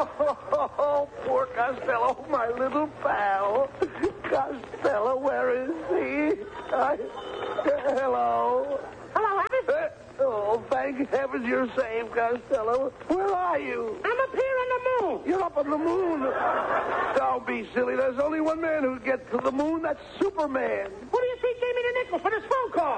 Oh, poor Costello, my little pal. Costello, where is he? Hello? Hello, Abbott. Oh, thank heavens you're safe, Costello. Where are you? I'm up here on the moon. You're up on the moon. Don't be silly. There's only one man who gets to the moon. That's Superman. Who do you think gave me the nickel for this phone call?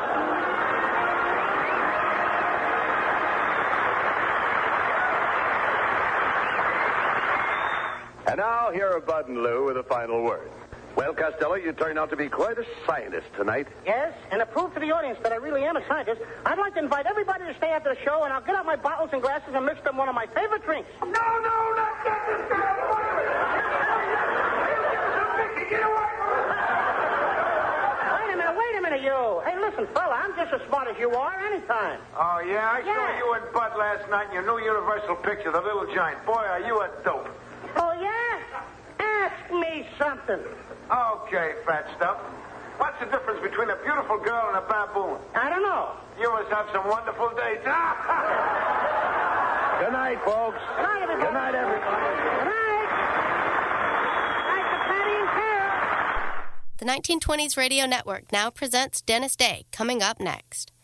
And now, here are Bud and Lou with a final word. Well, Costello, you turned out to be quite a scientist tonight. Yes, and to prove to the audience that I really am a scientist, I'd like to invite everybody to stay after the show, and I'll get out my bottles and glasses and mix them one of my favorite drinks. No, not that. This guy. Mickey, get away from me. Wait a minute, you. Hey, listen, fella, I'm just as smart as you are anytime. Oh, yeah? I saw you and Bud last night in your new Universal picture, The Little Giant. Boy, are you a dope. Oh, yeah? Ask me something. Okay, fat stuff. What's the difference between a beautiful girl and a baboon? I don't know. You must have some wonderful dates. Good night, folks. Good night, everybody. Good night, everybody. Good night. Night to Patty and Carol. The 1920s Radio Network now presents Dennis Day, coming up next.